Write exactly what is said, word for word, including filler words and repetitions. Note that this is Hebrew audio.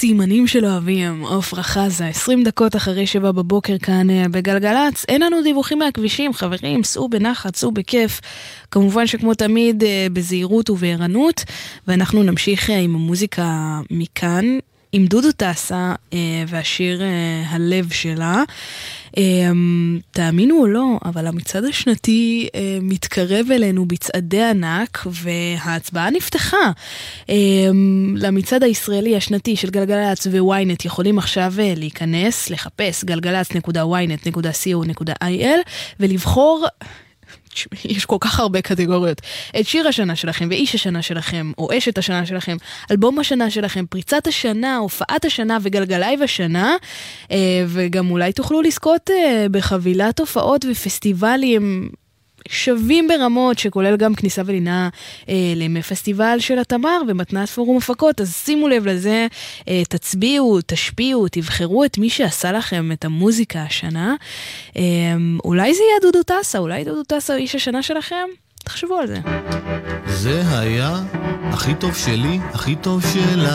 סימנים של אוהבים, עופרה חזה, עשרים דקות אחרי שבע בבוקר כאן בגלגלץ. אין לנו דיווחים מהכבישים, חברים, סעו בנחת, סעו בכיף. כמובן שכמו תמיד בזהירות ובערנות, ואנחנו נמשיך עם המוזיקה מכאן, עם דודו טסה והשיר הלב שלה. תאמינו או לא, אבל המצעד השנתי מתקרב אלינו בצעדי ענק, וההצבעה נפתחה. למצעד הישראלי השנתי של גלגלץ וויינט יכולים עכשיו להיכנס, לחפש גלגלץ נקודה וויינט נקודה סי או נקודה איי אל ולבחור, יש כל כך הרבה קטגוריות, את שיר השנה שלכם ואיש השנה שלכם או אשת השנה שלכם, אלבום השנה שלכם, פריצת השנה, הופעת השנה וגלגלייב השנה, וגם אולי תוכלו לזכות בחבילת הופעות ופסטיבלים שווים ברמות, שכולל גם כניסה ולינה אה, לימי פסטיבל של התמר ומתנת פורום הפקות. אז שימו לב לזה, אה, תצביעו, תשפיעו, תבחרו את מי שעשה לכם את המוזיקה השנה. אה, אולי זה יהיה דודו טסה, אולי דודו טסה איש השנה שלכם? תחשבו על זה. זה היה הכי טוב שלי, הכי טוב שלה.